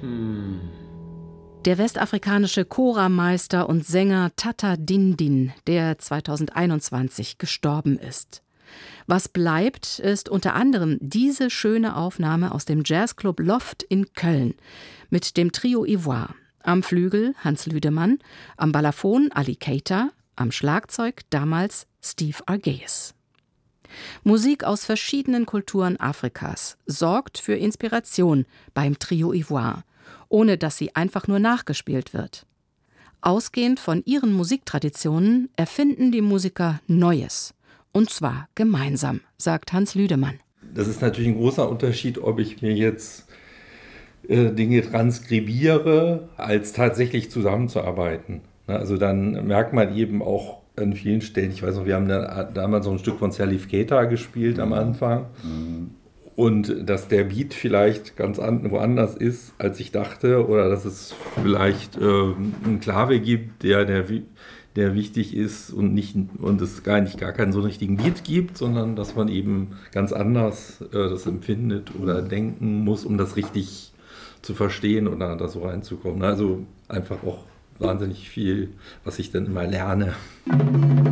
Der westafrikanische Chorameister und Sänger Tata Dindin, der 2021 gestorben ist. Was bleibt, ist unter anderem diese schöne Aufnahme aus dem Jazzclub Loft in Köln mit dem Trio Ivoire. Am Flügel Hans Lüdemann, am Balafon Ali Keita, am Schlagzeug damals Steve Argeis. Musik aus verschiedenen Kulturen Afrikas sorgt für Inspiration beim Trio Ivoire, ohne dass sie einfach nur nachgespielt wird. Ausgehend von ihren Musiktraditionen erfinden die Musiker Neues. Und zwar gemeinsam, sagt Hans Lüdemann. Das ist natürlich ein großer Unterschied, ob ich mir jetzt Dinge transkribiere, als tatsächlich zusammenzuarbeiten. Also dann merkt man eben auch an vielen Stellen, ich weiß noch, wir haben damals so ein Stück von Salif Keita gespielt am Anfang. Und dass der Beat vielleicht ganz woanders ist, als ich dachte, oder dass es vielleicht einen Klave gibt, der wichtig ist und es gar keinen so richtigen Beat gibt, sondern dass man eben ganz anders das empfindet oder denken muss, um das richtig zu verstehen oder da so reinzukommen. Also einfach auch wahnsinnig viel, was ich dann immer lerne.